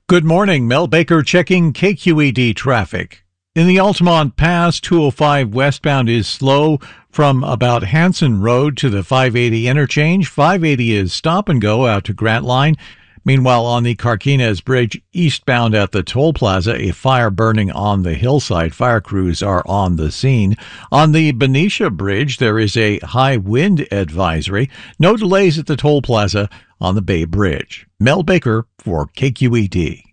Good morning. Mel Baker checking KQED traffic. In the Altamont Pass, 205 westbound is slow from about Hanson Road to the 580 interchange. 580 is stop and go out to Grant Line. Meanwhile, on the Carquinez Bridge eastbound at the toll plaza, a fire burning on the hillside. Fire crews are on the scene. On the Benicia Bridge, there is a high wind advisory. No delays at the toll plaza on the Bay Bridge. Mel Baker for KQED.